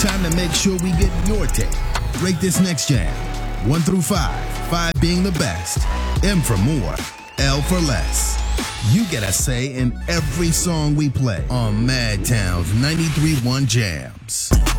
Time to make sure we get your take. Rate this next jam. 1 through 5. 5 being the best. M for more. L for less. You get a say in every song we play on Madtown's 93.1 Jams.